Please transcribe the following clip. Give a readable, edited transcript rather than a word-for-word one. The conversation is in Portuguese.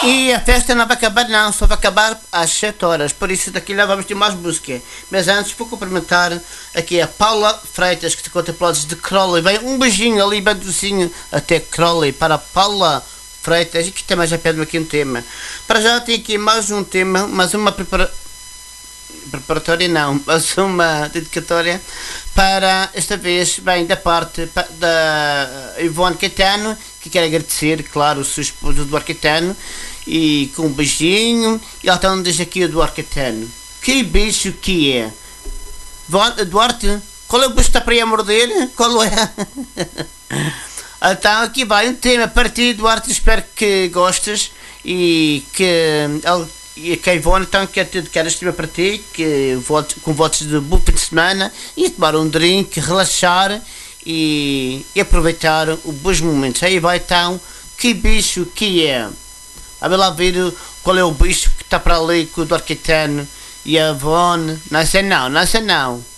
E a festa não vai acabar não, só vai acabar às 7 horas, por isso daqui lá vamos ter mais música. Mas antes vou cumprimentar aqui a Paula Freitas, que se conta pelos de Crowley. Vem um beijinho ali, bem docinho, até Crowley, para a Paula Freitas, e que também já pede-me aqui um tema. Para já tem aqui mais um tema, mais uma preparatória não, mas uma dedicatória para, esta vez, bem, da parte da Ivone Caetano, que quer agradecer, claro, o seu esposo Eduardo Caetano, e com um beijinho, e ela então diz aqui o Eduardo Caetano, que bicho que é? Eduardo, qual é o bicho que está para aí a morder? Qual é? Então aqui vai um tema para ti, Eduardo, espero que gostes e que a Ivone então quer te dedicar este tema para ti, com votos de bom fim de semana e tomar um drink, relaxar e aproveitar os bons momentos. Aí vai então, que bicho que é? Vamos lá ver qual é o bicho que está para ali com o Eduardo Caetano e a Ivone. Não sei não, não sei não.